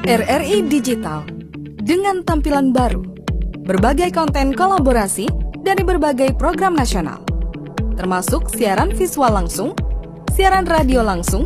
RRI Digital dengan tampilan baru, berbagai konten kolaborasi dari berbagai program nasional, termasuk siaran visual langsung, siaran radio langsung,